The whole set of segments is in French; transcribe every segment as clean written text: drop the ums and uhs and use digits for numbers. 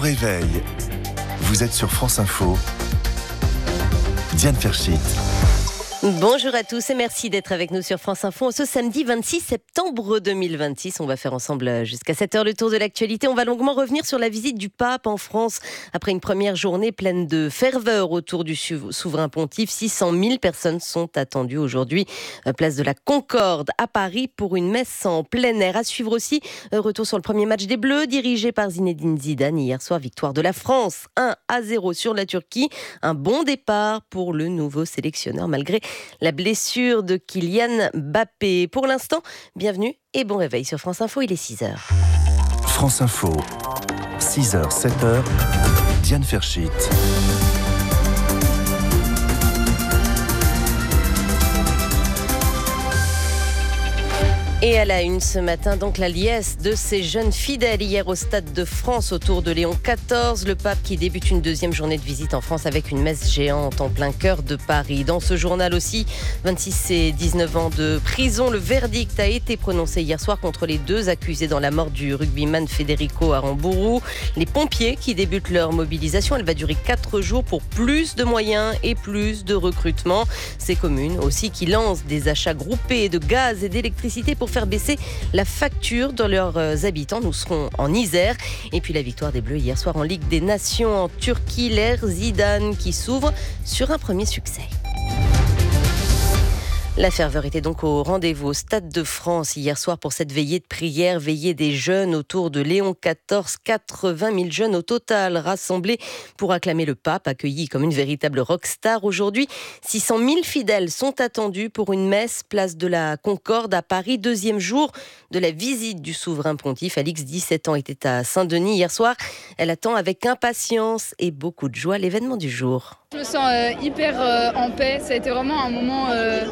réveil. Vous êtes sur France Info. Diane Ferchit. Bonjour à tous et merci d'être avec nous sur France Info. Ce samedi 26 septembre 2026, on va faire ensemble jusqu'à 7h le tour de l'actualité. On va longuement revenir sur la visite du pape en France. Après une première journée pleine de ferveur autour du souverain pontife, 600 000 personnes sont attendues aujourd'hui. Place de la Concorde à Paris pour une messe en plein air. À suivre aussi, retour sur le premier match des Bleus dirigé par Zinedine Zidane. Hier soir, victoire de la France 1-0 sur la Turquie. Un bon départ pour le nouveau sélectionneur malgré la blessure de Kylian Mbappé. Pour l'instant, bienvenue et bon réveil sur France Info, il est 6h. France Info, 6h, 7h, Diane Ferchit. Et à la une ce matin, donc la liesse de ces jeunes fidèles hier au Stade de France autour de Léon XIV, le pape qui débute une deuxième journée de visite en France avec une messe géante en plein cœur de Paris. Dans ce journal aussi, 26 et 19 ans de prison. Le verdict a été prononcé hier soir contre les deux accusés dans la mort du rugbyman Federico Aramburu. Les pompiers qui débutent leur mobilisation, elle va durer 4 jours pour plus de moyens et plus de recrutement. Ces communes aussi qui lancent des achats groupés de gaz et d'électricité pour faire baisser la facture de leurs habitants. Nous serons en Isère. Et puis la victoire des Bleus hier soir en Ligue des Nations en Turquie. L'ère Zidane qui s'ouvre sur un premier succès. La ferveur était donc au rendez-vous au Stade de France hier soir pour cette veillée de prière, veillée des jeunes autour de Léon XIV. 80 000 jeunes au total rassemblés pour acclamer le pape, accueilli comme une véritable rockstar. Aujourd'hui, 600 000 fidèles sont attendus pour une messe place de la Concorde à Paris. Deuxième jour de la visite du souverain pontife. Alix, 17 ans, était à Saint-Denis hier soir. Elle attend avec impatience et beaucoup de joie l'événement du jour. Je me sens hyper en paix. Ça a été vraiment un moment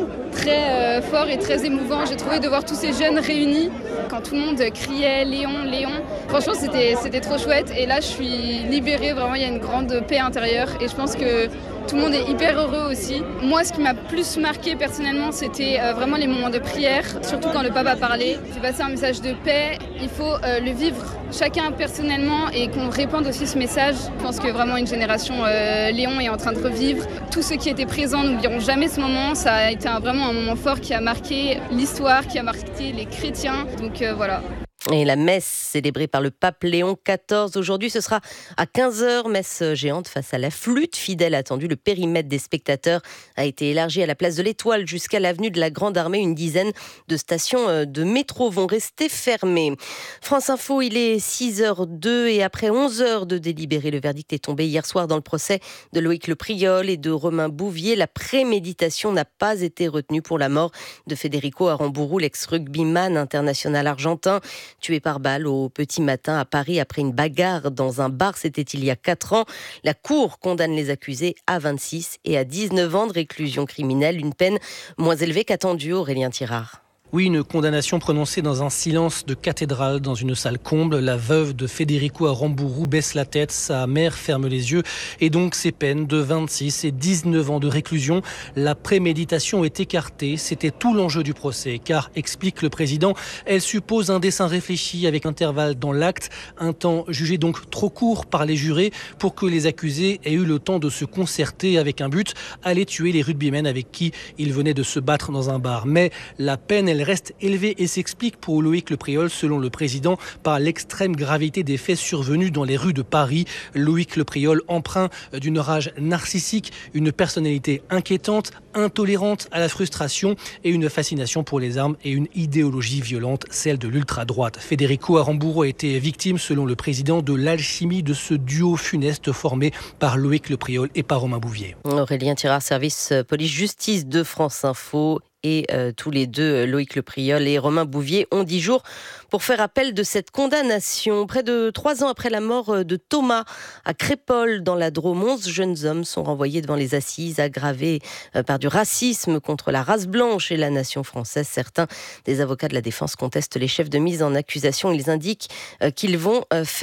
très fort et très émouvant. J'ai trouvé de voir tous ces jeunes réunis. Quand tout le monde criait Léon, Léon. Franchement, c'était trop chouette. Et là, je suis libérée. Vraiment, il y a une grande paix intérieure. Et je pense que tout le monde est hyper heureux aussi. Moi, ce qui m'a plus marqué personnellement, c'était vraiment les moments de prière. Surtout quand le pape a parlé. J'ai passé un message de paix. Il faut le vivre chacun personnellement et qu'on répande aussi ce message. Je pense que vraiment une génération Léon est en train de revivre. Tous ceux qui étaient présents n'oublieront jamais ce moment. Ça a été vraiment un moment fort qui a marqué l'histoire, qui a marqué les chrétiens. Donc voilà. Et la messe célébrée par le pape Léon XIV. Aujourd'hui, ce sera à 15h, messe géante face à la flûte fidèle attendue. Le périmètre des spectateurs a été élargi à la place de l'Étoile jusqu'à l'avenue de la Grande Armée. Une dizaine de stations de métro vont rester fermées. France Info, il est 6h02 et après 11 heures de délibéré, le verdict est tombé hier soir dans le procès de Loïc Le Priol et de Romain Bouvier. La préméditation n'a pas été retenue pour la mort de Federico Aramburu, l'ex-rugbyman international argentin. Tué par balle au petit matin à Paris après une bagarre dans un bar, c'était il y a 4 ans. La Cour condamne les accusés à 26 et à 19 ans de réclusion criminelle, une peine moins élevée qu'attendue, Aurélien Tirard. Oui, une condamnation prononcée dans un silence de cathédrale, dans une salle comble. La veuve de Federico Aramburu baisse la tête, sa mère ferme les yeux. Et donc ces peines de 26 et 19 ans de réclusion. La préméditation est écartée. C'était tout l'enjeu du procès. Car, explique le président, elle suppose un dessein réfléchi avec intervalle dans l'acte. Un temps jugé donc trop court par les jurés pour que les accusés aient eu le temps de se concerter avec un but, aller tuer les rugbymen avec qui ils venaient de se battre dans un bar. Mais la peine, elle reste élevée et s'explique pour Loïc Le Priol, selon le président, par l'extrême gravité des faits survenus dans les rues de Paris. Loïc Le Priol, empreint d'une rage narcissique, une personnalité inquiétante, intolérante à la frustration et une fascination pour les armes et une idéologie violente, celle de l'ultra-droite. Federico Aramburu a été victime, selon le président, de l'alchimie de ce duo funeste formé par Loïc Le Priol et par Romain Bouvier. Aurélien Tirard, service police-justice de France Info. Et tous les deux, Loïc Le Priol et Romain Bouvier, ont 10 jours pour faire appel de cette condamnation. Près de 3 ans après la mort de Thomas à Crépol, dans la Drôme, 11 jeunes hommes sont renvoyés devant les assises, aggravés par du racisme contre la race blanche et la nation française. Certains des avocats de la défense contestent les chefs de mise en accusation. Ils indiquent qu'ils vont faire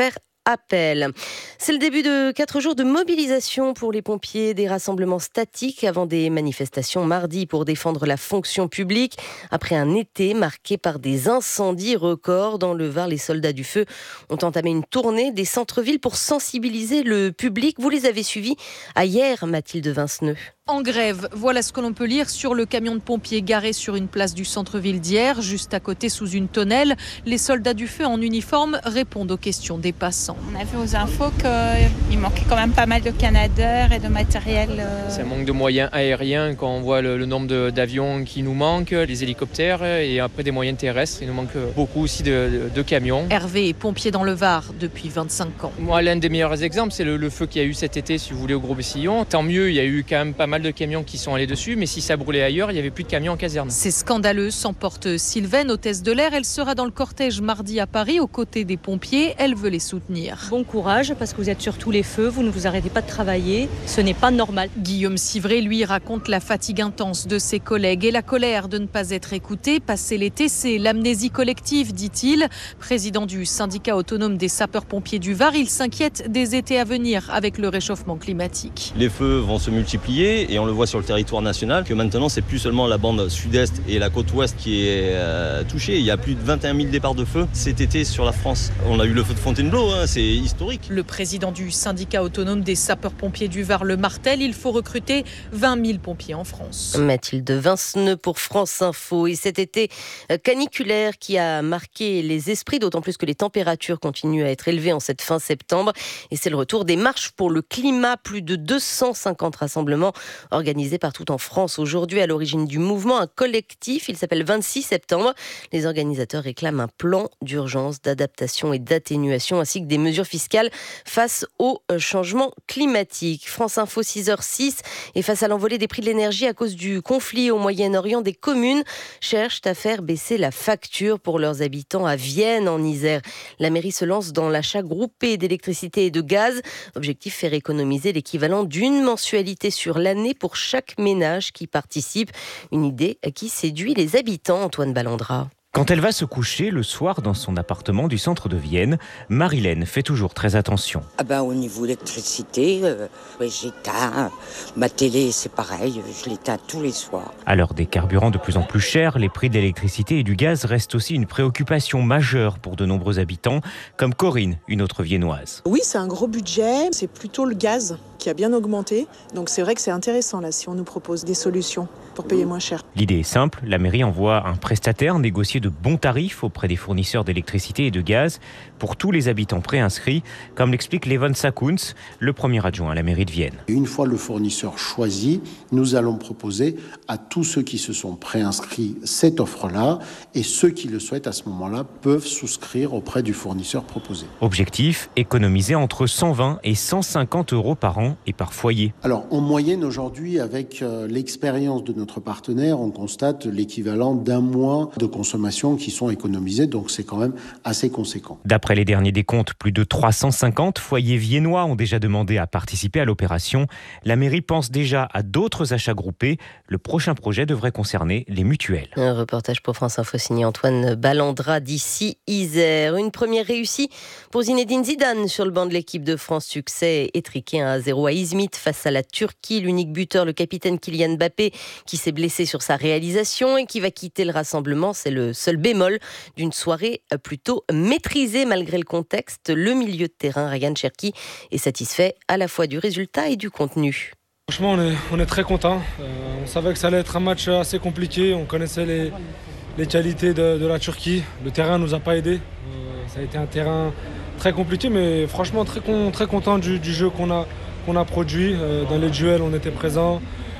appel. C'est le début de 4 jours de mobilisation pour les pompiers, des rassemblements statiques avant des manifestations mardi pour défendre la fonction publique. Après un été marqué par des incendies records dans le Var, les soldats du feu ont entamé une tournée des centres-villes pour sensibiliser le public. Vous les avez suivis hier, Mathilde Vinceneux. En grève, voilà ce que l'on peut lire sur le camion de pompiers garé sur une place du centre-ville d'hier, juste à côté sous une tonnelle. Les soldats du feu en uniforme répondent aux questions des passants. On a vu aux infos qu'il manquait quand même pas mal de canadeurs et de matériel. C'est un manque de moyens aériens quand on voit le nombre d'avions qui nous manquent, les hélicoptères et après des moyens terrestres. Il nous manque beaucoup aussi de camions. Hervé est pompier dans le Var depuis 25 ans. Moi, l'un des meilleurs exemples, c'est le feu qu'il y a eu cet été, si vous voulez, au Gros-Bessillon. Tant mieux, il y a eu quand même pas mal de camions qui sont allés dessus, mais si ça brûlait ailleurs, il n'y avait plus de camions en caserne. C'est scandaleux, s'emporte Sylvaine, hôtesse de l'air. Elle sera dans le cortège mardi à Paris aux côtés des pompiers. Elle veut les soutenir. Bon courage parce que vous êtes sur tous les feux, vous ne vous arrêtez pas de travailler. Ce n'est pas normal. Guillaume Civray, lui, raconte la fatigue intense de ses collègues et la colère de ne pas être écouté. Passer l'été, c'est l'amnésie collective, dit-il. Président du syndicat autonome des sapeurs-pompiers du Var, il s'inquiète des étés à venir avec le réchauffement climatique. Les feux vont se multiplier et on le voit sur le territoire national que maintenant c'est plus seulement la bande sud-est et la côte ouest qui est touchée. Il y a plus de 21 000 départs de feu cet été sur la France. On a eu le feu de Fontainebleau, c'est historique. Le président du syndicat autonome des sapeurs-pompiers du Var le martèle, il faut recruter 20 000 pompiers en France. Mathilde Vinceneux pour France Info. Et cet été caniculaire qui a marqué les esprits, d'autant plus que les températures continuent à être élevées en cette fin septembre. Et c'est le retour des marches pour le climat. Plus de 250 rassemblements organisés partout en France. Aujourd'hui, à l'origine du mouvement, un collectif, il s'appelle 26 septembre. Les organisateurs réclament un plan d'urgence, d'adaptation et d'atténuation, ainsi que des mesures fiscales face au changement climatique. France Info 6h06, et face à l'envolée des prix de l'énergie à cause du conflit au Moyen-Orient, des communes cherchent à faire baisser la facture pour leurs habitants à Vienne, en Isère. La mairie se lance dans l'achat groupé d'électricité et de gaz. Objectif, faire économiser l'équivalent d'une mensualité sur l'année pour chaque ménage qui participe. Une idée qui séduit les habitants, Antoine Ballandra. Quand elle va se coucher le soir dans son appartement du centre de Vienne, Marilène fait toujours très attention. Au niveau électricité, j'éteins. Ma télé, c'est pareil, je l'éteins tous les soirs. À l'heure des carburants de plus en plus chers, les prix de l'électricité et du gaz restent aussi une préoccupation majeure pour de nombreux habitants, comme Corinne, une autre viennoise. Oui, c'est un gros budget, c'est plutôt le gaz qui a bien augmenté. Donc c'est vrai que c'est intéressant là si on nous propose des solutions pour payer moins cher. L'idée est simple, la mairie envoie un prestataire négocier de bons tarifs auprès des fournisseurs d'électricité et de gaz pour tous les habitants préinscrits, comme l'explique Levon Sakuns, le premier adjoint à la mairie de Vienne. Une fois le fournisseur choisi, nous allons proposer à tous ceux qui se sont préinscrits cette offre-là, et ceux qui le souhaitent à ce moment-là peuvent souscrire auprès du fournisseur proposé. Objectif, économiser entre 120 et 150 euros par an et par foyer. Alors en moyenne aujourd'hui, avec l'expérience de notre partenaire, on constate l'équivalent d'un mois de consommation qui sont économisés, donc c'est quand même assez conséquent. D'après les derniers décomptes, plus de 350 foyers viennois ont déjà demandé à participer à l'opération. La mairie pense déjà à d'autres achats groupés. Le prochain projet devrait concerner les mutuelles. Un reportage pour France Info signé Antoine Ballandra d'ici Isère. Une première réussie pour Zinedine Zidane sur le banc de l'équipe de France. Succès étriqué 1-0 à Izmit face à la Turquie. L'unique buteur, le capitaine Kylian Mbappé, qui s'est blessé sur sa réalisation et qui va quitter le rassemblement. C'est le seul bémol d'une soirée plutôt maîtrisée malgré le contexte. Le milieu de terrain, Ryan Cherki, est satisfait à la fois du résultat et du contenu. Franchement, on est très contents. On savait que ça allait être un match assez compliqué. On connaissait les qualités de la Turquie. Le terrain ne nous a pas aidés. Ça a été un terrain très compliqué, mais franchement très content du jeu qu'on a produit. Dans les duels, on était présents.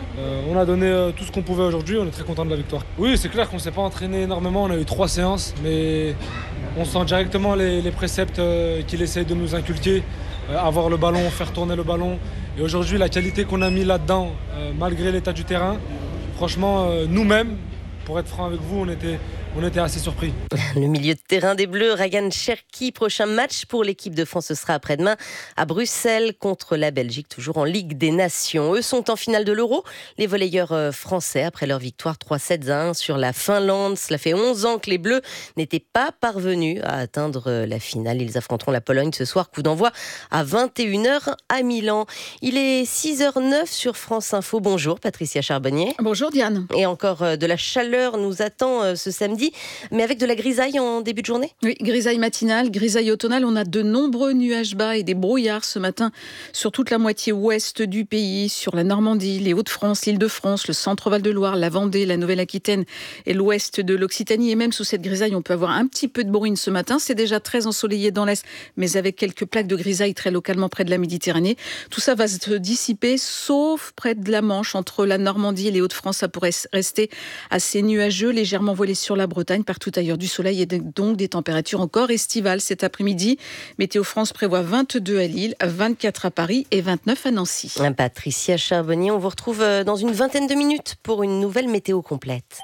On a donné tout ce qu'on pouvait aujourd'hui, on est très content de la victoire. Oui, c'est clair qu'on ne s'est pas entraîné énormément, on a eu 3 séances, mais on sent directement les préceptes qu'il essaye de nous inculquer. Avoir le ballon, faire tourner le ballon. Et aujourd'hui, la qualité qu'on a mis malgré l'état du terrain, franchement, nous-mêmes, pour être franc avec vous, on était assez surpris. Le milieu de terrain des Bleus, Ryan Cherki, prochain match pour l'équipe de France, ce sera après-demain à Bruxelles contre la Belgique, toujours en Ligue des Nations. Eux sont en finale de l'Euro, les volleyeurs français, après leur victoire 3-7-1 sur la Finlande. Cela fait 11 ans que les Bleus n'étaient pas parvenus à atteindre la finale. Ils affronteront la Pologne ce soir, coup d'envoi à 21h à Milan. Il est 6h09 sur France Info. Bonjour Patricia Charbonnier. Bonjour Diane. Et encore de la chaleur nous attend ce samedi, mais avec de la grisaille en début de journée ? Oui, grisaille matinale, grisaille automnale. On a de nombreux nuages bas et des brouillards ce matin sur toute la moitié ouest du pays, sur la Normandie, les Hauts-de-France, l'Île-de-France, le centre Val-de-Loire, la Vendée, la Nouvelle-Aquitaine et l'ouest de l'Occitanie. Et même sous cette grisaille, on peut avoir un petit peu de bruine ce matin. C'est déjà très ensoleillé dans l'est, mais avec quelques plaques de grisaille très localement près de la Méditerranée. Tout ça va se dissiper, sauf près de la Manche, entre la Normandie et les Hauts-de-France. Ça pourrait rester assez nuageux, légèrement voilé sur la Bretagne. Partout ailleurs du soleil et donc des températures encore estivales cet après-midi. Météo France prévoit 22 à Lille, 24 à Paris et 29 à Nancy. Patricia Charbonnier, on vous retrouve dans une vingtaine de minutes pour une nouvelle météo complète.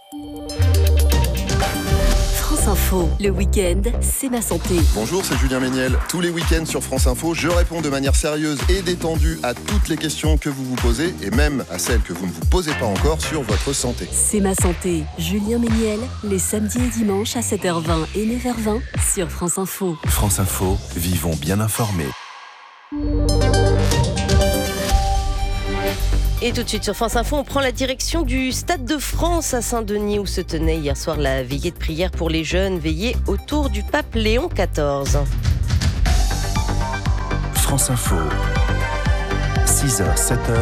France Info, le week-end, c'est ma santé. Bonjour, c'est Julien Méniel. Tous les week-ends sur France Info, je réponds de manière sérieuse et détendue à toutes les questions que vous vous posez et même à celles que vous ne vous posez pas encore sur votre santé. C'est ma santé, Julien Méniel, les samedis et dimanches à 7h20 et 9h20 sur France Info. France Info, vivons bien informés. Et tout de suite sur France Info, on prend la direction du Stade de France à Saint-Denis où se tenait hier soir la veillée de prière pour les jeunes, veillée autour du pape Léon XIV. France Info, 6h, 7h,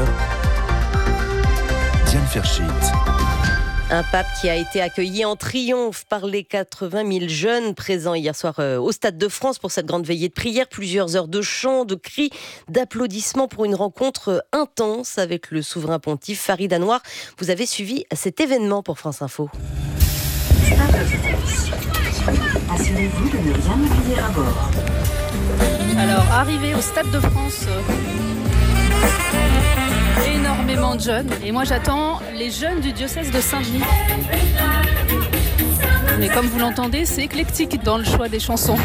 Diane Ferschit. Un pape qui a été accueilli en triomphe par les 80 000 jeunes présents hier soir au Stade de France pour cette grande veillée de prière. Plusieurs heures de chants, de cris, d'applaudissements pour une rencontre intense avec le souverain pontife Farid Anouar. Vous avez suivi cet événement pour France Info. Stade de France. Assurez-vous de ne rien oublier à bord. Alors, arrivé au Stade de France, énormément de jeunes. Et moi, j'attends les jeunes du diocèse de Saint-Denis. Mais comme vous l'entendez, c'est éclectique dans le choix des chansons.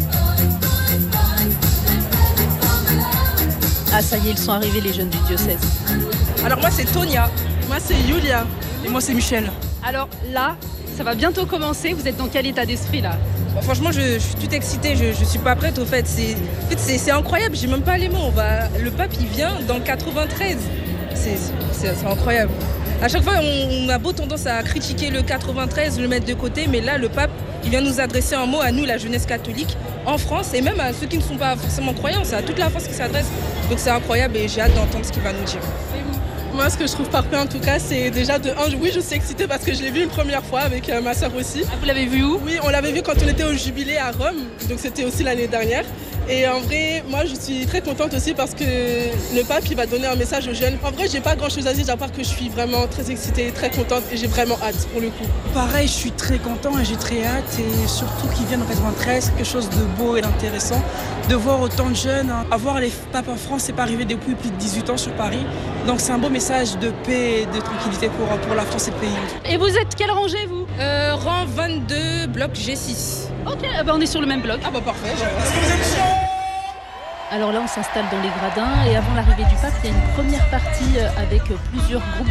Ah, ça y est, ils sont arrivés, les jeunes du diocèse. Alors moi, c'est Tonia. Moi, c'est Yulia. Et moi, c'est Michel. Alors là, ça va bientôt commencer. Vous êtes dans quel état d'esprit, là ? Bon, franchement, je suis toute excitée. Je suis pas prête, au fait. C'est incroyable. J'ai même pas les mots. Le pape, il vient dans le 93. C'est incroyable. À chaque fois, on a beau tendance à critiquer le 93, le mettre de côté, mais là, le pape, il vient nous adresser un mot à nous, la jeunesse catholique, en France, et même à ceux qui ne sont pas forcément croyants. C'est à toute la France qui s'adresse. Donc c'est incroyable et j'ai hâte d'entendre ce qu'il va nous dire. Moi, ce que je trouve parfait, en tout cas, c'est déjà oui, je suis excitée parce que je l'ai vu une première fois avec ma soeur aussi. Ah, vous l'avez vu où ? Oui, on l'avait vu quand on était au Jubilé à Rome, donc c'était aussi l'année dernière. Et en vrai, moi, je suis très contente aussi parce que le pape, il va donner un message aux jeunes. En vrai, j'ai pas grand-chose à dire, à part que je suis vraiment très excitée, très contente et j'ai vraiment hâte pour le coup. Pareil, je suis très content et j'ai très hâte et surtout qu'ils viennent en 93, quelque chose de beau et d'intéressant. De voir autant de jeunes, avoir les papes en France, c'est pas arrivé depuis plus de 18 ans sur Paris. Donc c'est un beau message de paix et de tranquillité pour la France et le pays. Et vous êtes quelle rangée, vous ? Rang 22, bloc G6. Ok, on est sur le même bloc. Ah bah parfait. Alors là, on s'installe dans les gradins et avant l'arrivée du pape, il y a une première partie avec plusieurs groupes